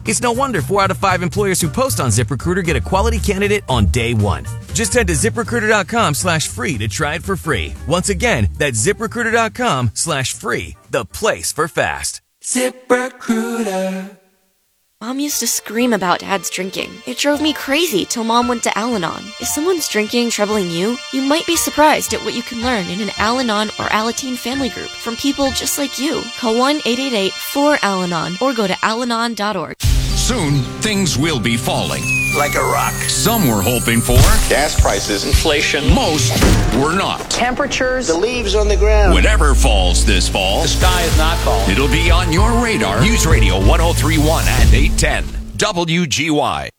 It's no wonder 4 out of 5 employers who post on ZipRecruiter get a quality candidate on day one. Just head to ZipRecruiter.com/free to try it for free. Once again, that's ZipRecruiter.com/free, the place for fast. ZipRecruiter. Mom used to scream about Dad's drinking. It drove me crazy till Mom went to Al-Anon. If someone's drinking troubling you, you might be surprised at what you can learn in an Al-Anon or Alateen family group from people just like you. Call 1-888-4-AL-ANON or go to alanon.org. Soon, things will be falling. Like a rock. Some were hoping for. Gas prices. Inflation. Most were not. Temperatures. The leaves on the ground. Whatever falls this fall. The sky is not falling. It'll be on your radar. News Radio 1031 and 810. WGY.